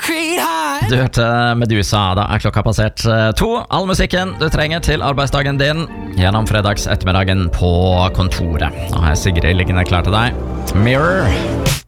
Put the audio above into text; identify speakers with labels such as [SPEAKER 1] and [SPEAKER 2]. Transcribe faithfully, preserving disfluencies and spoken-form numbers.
[SPEAKER 1] Du hørte Medusa. Da er klokka passert to. All musikken du trenger til arbeidsdagen din gjennom fredags ettermiddagen på kontoret. Nå har jeg Sigrid liggende klar til deg. Mirror.